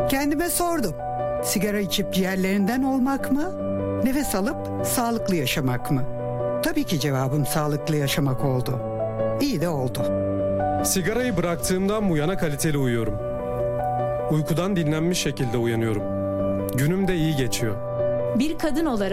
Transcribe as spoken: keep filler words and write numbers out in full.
Kendime sordum. Sigara içip ciğerlerinden olmak mı? Nefes alıp sağlıklı yaşamak mı? Tabii ki cevabım sağlıklı yaşamak oldu. İyi de oldu. Sigarayı bıraktığımdan bu yana kaliteli uyuyorum. Uykudan dinlenmiş şekilde uyanıyorum. Günüm de iyi geçiyor. Bir kadın olarak